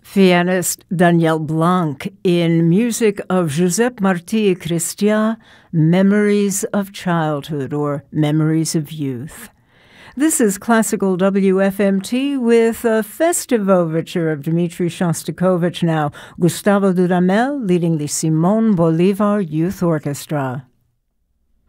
Pianist Daniel Blanc in music of Josep Martí i Cristià, Memories of Childhood or Memories of Youth. This is Classical WFMT with a festive overture of Dmitri Shostakovich now, Gustavo Dudamel leading the Simón Bolívar Youth Orchestra.